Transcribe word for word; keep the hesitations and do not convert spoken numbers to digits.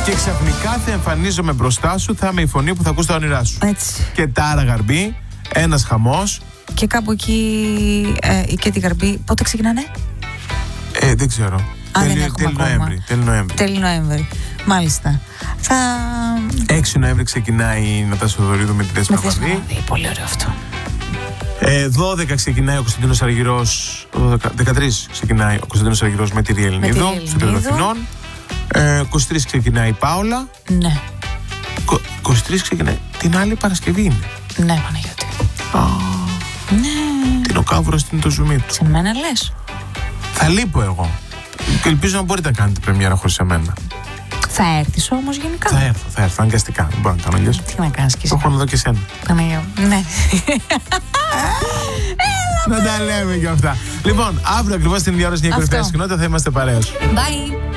Και ξαφνικά θα εμφανίζομαι μπροστά σου, θα είμαι η φωνή που θα ακούς τα όνειρά σου. Έτσι. Και Τάρα Γαρμπή, ένας χαμός. Και κάπου εκεί ε, και τη Γαρμπή. Πότε ξεκινάνε? Ε, δεν ξέρω. Α, τέλη, δεν έχουμε τέλη ακόμα. Νοέμβρη, τέλη Νοέμβρη. Τέλη Νοέμβρη. Μάλιστα. Θα... έξι Νοέμβρη ξεκινάει η Νατάσα Θοδωρίδου με τη Δέσποινα Με Δέσποινα Παπαδί. Παπαδί. Πολύ ωραίο αυτό. Ε, δώδεκα ξεκινάει ο Κωνσταντίνος Αργυρός. δεκατρείς ξεκινάει ο Κωνσταντίνος Αργυρός με τη Ρία Ελληνίδου. Στο τέλος Αθηνών. Ε, είκοσι τρεις ξεκινάει η Πάολα. Ναι. είκοσι τρεις ξεκινάει. Την άλλη Παρασκευή είναι. Ναι, Παναγιώτη. Α, Ναι. την ο Κάβουρας, την το ζουμί του. Σε μένα λες? Θα λείπω εγώ. Και ελπίζω να μπορείτε να κάνετε πρεμιέρα χωρίς εμένα. Θα έρθεις όμως γενικά? Θα έρθω, θα έρθω, αναγκαστικά. Δεν μπορώ να κάνω αλλιώς. Τι να κάνεις κι εσύ? Το έχω να δω και εσένα. Παναγιώτη. Ναι. Να τα λέμε και αυτά. Λοιπόν, αύριο ακριβώς την ίδια ώρα στην κορυφαία συχνότητα θα είμαστε παρέως. Bye.